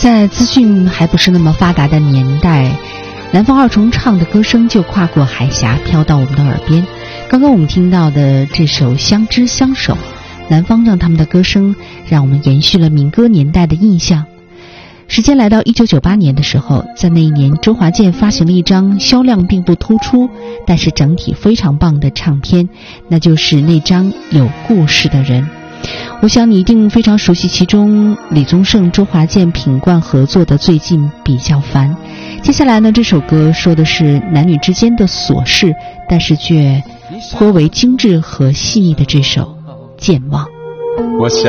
在资讯还不是那么发达的年代，南方二重唱的歌声就跨过海峡飘到我们的耳边。刚刚我们听到的这首《相知相守》，南方让他们的歌声让我们延续了民歌年代的印象。时间来到1998年的时候，在那一年周华健发行了一张销量并不突出但是整体非常棒的唱片，那就是那张有故事的人。我想你一定非常熟悉其中李宗盛、周华健、品冠合作的《最近比较烦》。接下来呢，这首歌说的是男女之间的琐事，但是却颇为精致和细腻的这首《健忘》。 我想